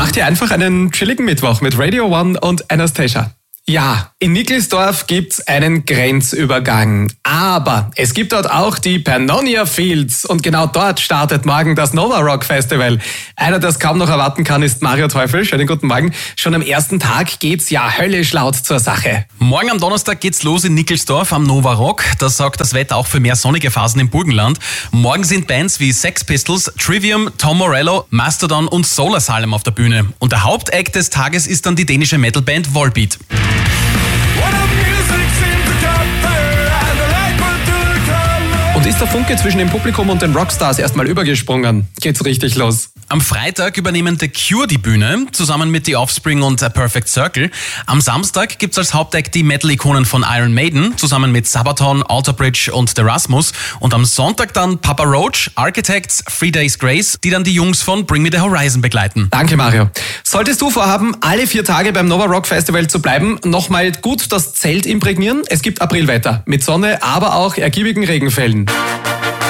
Mach dir einfach einen chilligen Mittwoch mit Radio One und Anastasia. Ja, in Nickelsdorf gibt's einen Grenzübergang. Aber es gibt dort auch die Pannonia Fields und genau dort startet morgen das Nova Rock Festival. Einer, der es kaum noch erwarten kann, ist Mario Teufel. Schönen guten Morgen. Schon am ersten Tag geht's ja höllisch laut zur Sache. Morgen am Donnerstag geht's los in Nickelsdorf am Nova Rock. Das sorgt das Wetter auch für mehr sonnige Phasen im Burgenland. Morgen sind Bands wie Sex Pistols, Trivium, Tom Morello, Mastodon und Solar Asylum auf der Bühne. Und der Hauptact des Tages ist dann die dänische Metalband Volbeat. Und ist der Funke zwischen dem Publikum und den Rockstars erstmal übergesprungen, geht's richtig los. Am Freitag übernehmen The Cure die Bühne, zusammen mit The Offspring und A Perfect Circle. Am Samstag gibt's als Hauptact die Metal-Ikonen von Iron Maiden, zusammen mit Sabaton, Alter Bridge und The Rasmus. Und am Sonntag dann Papa Roach, Architects, 3 Days Grace, die dann die Jungs von Bring Me The Horizon begleiten. Danke, Mario. Solltest du vorhaben, alle 4 Tage beim Nova Rock Festival zu bleiben, nochmal gut das Zelt imprägnieren. Es gibt Aprilwetter mit Sonne, aber auch ergiebigen Regenfällen.